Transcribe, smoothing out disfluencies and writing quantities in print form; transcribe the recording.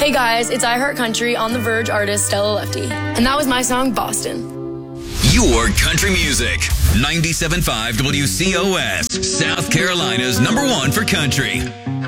Hey guys, it's I Heart Country on The Verge artist Stella Lefty. And that was my song, Boston. Your country music. 97.5 WCOS, South Carolina's #1 for country.